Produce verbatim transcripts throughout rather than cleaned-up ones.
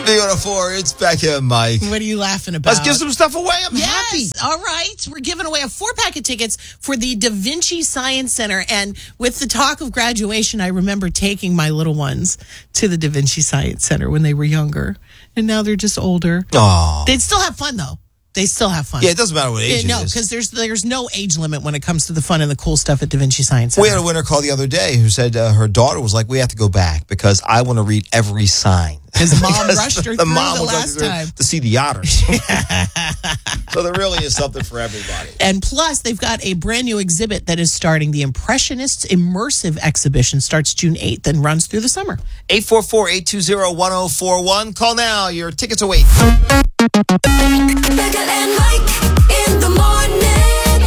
B one oh four, it's Becca and Mike. What are you laughing about? Let's give some stuff away. I'm yes. happy. All right. We're giving away a four-pack of tickets for the Da Vinci Science Center. And with the talk of graduation, I remember taking my little ones to the Da Vinci Science Center when they were younger. And now they're just older. Oh. They'd still have fun, though. They still have fun. Yeah, it doesn't matter what age yeah, it no, is. because there's there's no age limit when it comes to the fun and the cool stuff at Da Vinci Science Center. We had a winner call the other day who said uh, her daughter was like, we have to go back because I want to read every sign. Because mom rushed her the through mom the was last like, time. To see the otters. So there really is something for everybody. And plus, they've got a brand new exhibit that is starting. The Impressionists Immersive Exhibition starts June eighth and runs through the summer. eight four four, eight two zero, one zero four one. Call now. Your tickets await. Becca and Mike in the morning.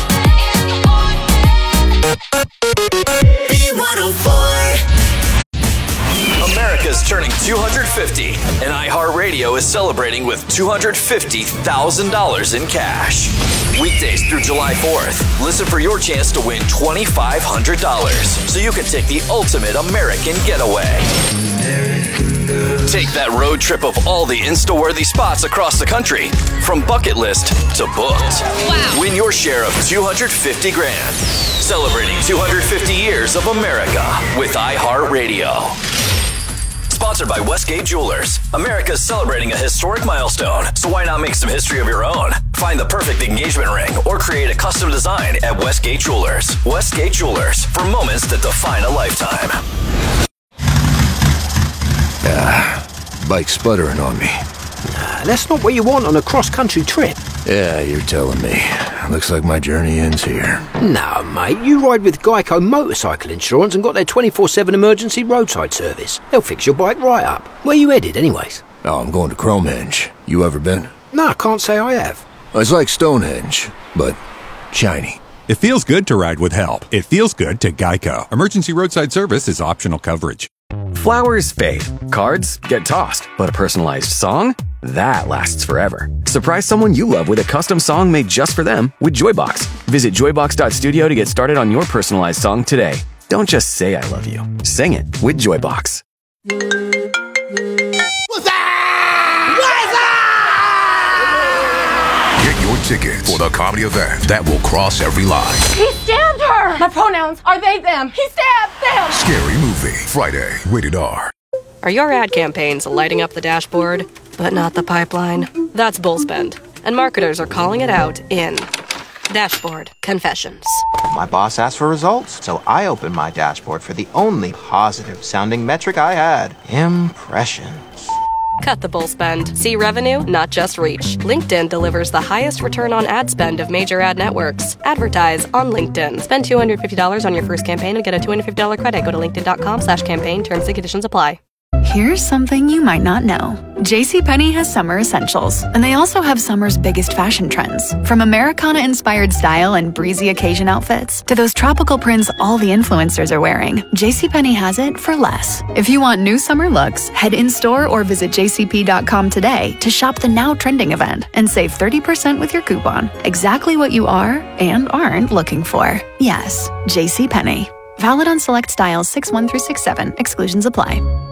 B one oh four. America's turning two hundred fifty, and iHeartRadio is celebrating with two hundred fifty thousand dollars in cash. Weekdays through July fourth, listen for your chance to win two thousand five hundred dollars so you can take the ultimate American getaway. Take that road trip of all the Insta-worthy spots across the country, from bucket list to booked. Wow. Win your share of two hundred fifty grand. Celebrating two hundred fifty years of America with iHeartRadio. Sponsored by Westgate Jewelers. America's celebrating a historic milestone, so why not make some history of your own? Find the perfect engagement ring or create a custom design at Westgate Jewelers. Westgate Jewelers, for moments that define a lifetime. Ah, bike's sputtering on me. Nah, that's not what you want on a cross-country trip. Yeah, you're telling me. Looks like my journey ends here. No, mate, you ride with Geico Motorcycle Insurance and got their twenty-four seven emergency roadside service. They'll fix your bike right up. Where you headed, anyways? Oh, I'm going to Cromehenge. You ever been? No, I can't say I have. It's like Stonehenge, but shiny. It feels good to ride with help. It feels good to Geico. Emergency roadside service is optional coverage. Flowers fade, cards get tossed, but a personalized song? That lasts forever. Surprise someone you love with a custom song made just for them with Joybox. Visit joybox dot studio to get started on your personalized song today. Don't just say I love you. Sing it with Joybox. What's that? What's that? Get your tickets for the comedy event that will cross every line. He stabbed her! My pronouns are they, them. He stabbed them! Scary Movie, Friday, rated R. Are your ad campaigns lighting up the dashboard, but not the pipeline? That's Bullspend, and marketers are calling it out in Dashboard Confessions. My boss asked for results, so I opened my dashboard for the only positive-sounding metric I had, impressions. Cut the bull spend. See revenue, not just reach. LinkedIn delivers the highest return on ad spend of major ad networks. Advertise on LinkedIn. Spend two hundred fifty dollars on your first campaign and get a two hundred fifty dollars credit. Go to linkedin.com slash campaign. Terms and conditions apply. Here's something you might not know. JCPenney has summer essentials, and they also have summer's biggest fashion trends. From Americana-inspired style and breezy occasion outfits to those tropical prints all the influencers are wearing, JCPenney has it for less. If you want new summer looks, head in-store or visit j c p dot com today to shop the now trending event and save thirty percent with your coupon. Exactly what you are and aren't looking for. Yes, JCPenney. Valid on select styles six one through six seven. Exclusions apply.